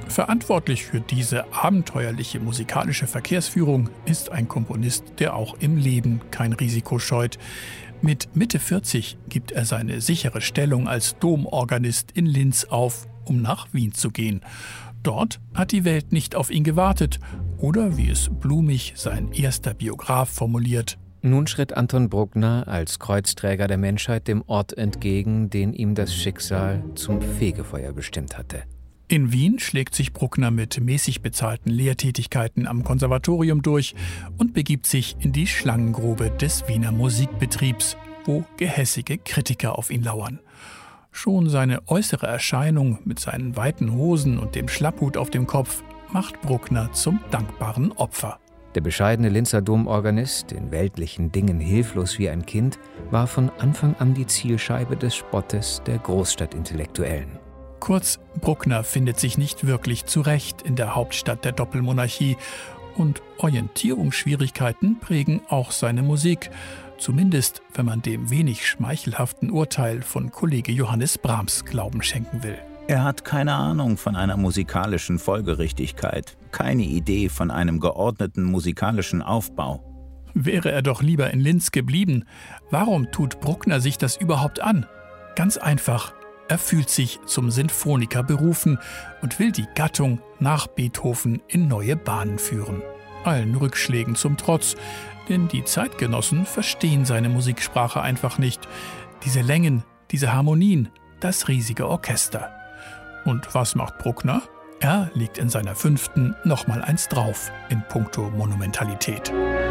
Verantwortlich für diese abenteuerliche musikalische Verkehrsführung ist ein Komponist, der auch im Leben kein Risiko scheut. Mit Mitte 40 gibt er seine sichere Stellung als Domorganist in Linz auf, um nach Wien zu gehen. Dort hat die Welt nicht auf ihn gewartet oder, wie es blumig sein erster Biograf formuliert: Nun schritt Anton Bruckner als Kreuzträger der Menschheit dem Ort entgegen, den ihm das Schicksal zum Fegefeuer bestimmt hatte. In Wien schlägt sich Bruckner mit mäßig bezahlten Lehrtätigkeiten am Konservatorium durch und begibt sich in die Schlangengrube des Wiener Musikbetriebs, wo gehässige Kritiker auf ihn lauern. Schon seine äußere Erscheinung mit seinen weiten Hosen und dem Schlapphut auf dem Kopf macht Bruckner zum dankbaren Opfer. Der bescheidene Linzer Domorganist, in weltlichen Dingen hilflos wie ein Kind, war von Anfang an die Zielscheibe des Spottes der Großstadtintellektuellen. Kurz, Bruckner findet sich nicht wirklich zurecht in der Hauptstadt der Doppelmonarchie und Orientierungsschwierigkeiten prägen auch seine Musik, zumindest wenn man dem wenig schmeichelhaften Urteil von Kollege Johannes Brahms Glauben schenken will. Er hat keine Ahnung von einer musikalischen Folgerichtigkeit, keine Idee von einem geordneten musikalischen Aufbau. Wäre er doch lieber in Linz geblieben. Warum tut Bruckner sich das überhaupt an? Ganz einfach. Er fühlt sich zum Sinfoniker berufen und will die Gattung nach Beethoven in neue Bahnen führen. Allen Rückschlägen zum Trotz, denn die Zeitgenossen verstehen seine Musiksprache einfach nicht. Diese Längen, diese Harmonien, das riesige Orchester. Und was macht Bruckner? Er legt in seiner 5. nochmal eins drauf in puncto Monumentalität.